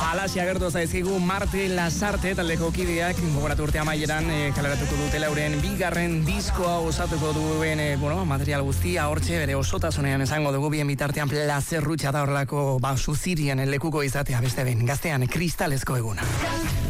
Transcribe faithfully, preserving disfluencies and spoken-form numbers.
Alaxi agertu zaizkigu Marti Lasarte taldeko kideak gogoratu urte amaieran e, kaleratuko dute lauren bigarren diskoa osatuko duen e, bueno, material guztia hortxe bere osotasunean esango dugu bien bitartean plazerrutxa da horrelako ba, suzirian lekuko izatea beste ben gaztean kristalezko eguna.